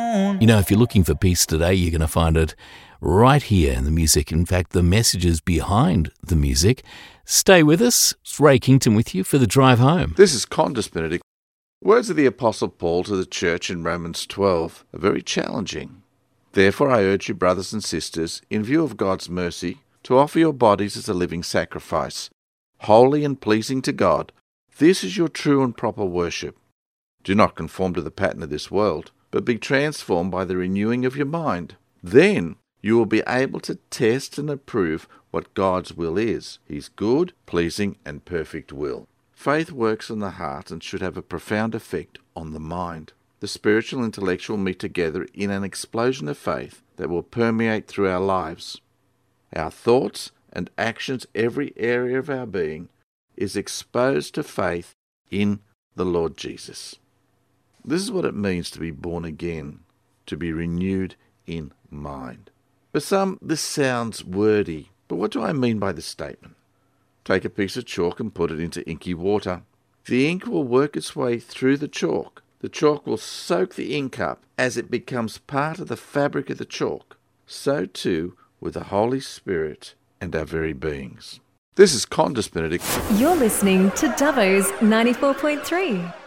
You know, if you're looking for peace today, you're going to find it right here in the music. In fact, the messages behind the music. Stay with us. It's Ray Kington with you for the drive home. This is Condis Benedict. Words of the Apostle Paul to the church in Romans 12 are very challenging. Therefore, I urge you, brothers and sisters, in view of God's mercy, to offer your bodies as a living sacrifice, holy and pleasing to God. This is your true and proper worship. Do not conform to the pattern of this world, but be transformed by the renewing of your mind. Then you will be able to test and approve what God's will is, His good, pleasing, and perfect will. Faith works in the heart and should have a profound effect on the mind. The spiritual and intellectual meet together in an explosion of faith that will permeate through our lives. Our thoughts and actions, every area of our being, is exposed to faith in the Lord Jesus. This is what it means to be born again, to be renewed in mind. For some, this sounds wordy, but what do I mean by this statement? Take a piece of chalk and put it into inky water. The ink will work its way through the chalk. The chalk will soak the ink up as it becomes part of the fabric of the chalk. So too with the Holy Spirit and our very beings. This is Condis Benedict. You're listening to Dubbo's 94.3.